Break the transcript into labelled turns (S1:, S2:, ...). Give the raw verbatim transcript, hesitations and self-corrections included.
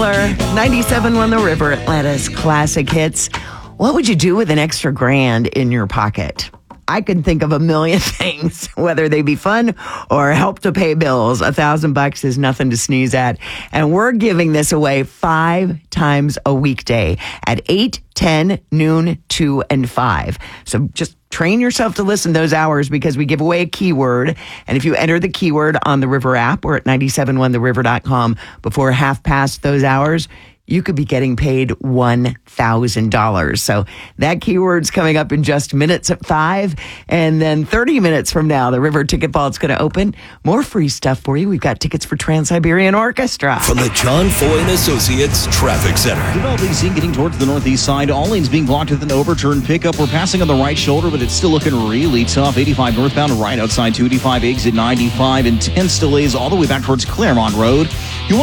S1: Miller, ninety-seven on the River, Atlanta's classic hits. What would you do with an extra grand in your pocket? I can think of a million things, whether they be fun or help to pay bills. A thousand bucks is nothing to sneeze at. And we're giving this away five times a weekday at eight, ten, noon, two, and five. So just train yourself to listen those hours because we give away a keyword. And if you enter the keyword on the River app or at nine seven one the river dot com before half past those hours, you could be getting paid one thousand dollars. So that keyword's coming up in just minutes at five. And then thirty minutes from now, the River Ticket Vault's going to open. More free stuff for you. We've got tickets for Trans-Siberian Orchestra.
S2: From the John Foy and Associates Traffic Center.
S3: Developing scene getting towards the northeast side. All lanes being blocked with an overturned pickup. We're passing on the right shoulder, but it's still looking really tough. eighty-five northbound right outside two eighty-five, exit ninety-five. Intense delays all the way back towards Claremont Road. You want